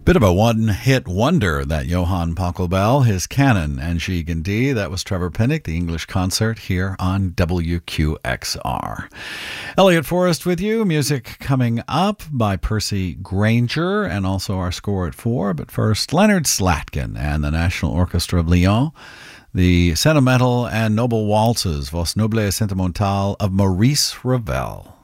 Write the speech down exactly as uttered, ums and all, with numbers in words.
Bit of a one-hit wonder, that Johann Pachelbel, his Canon and Gigue in D. That was Trevor Pinnock, the English concert here on W Q X R. Elliot Forrest with you. Music coming up by Percy Granger, and also our score at four. But first, Leonard Slatkin and the National Orchestra of Lyon. The sentimental and noble waltzes, Vos Noble et Sentimental, of Maurice Ravel.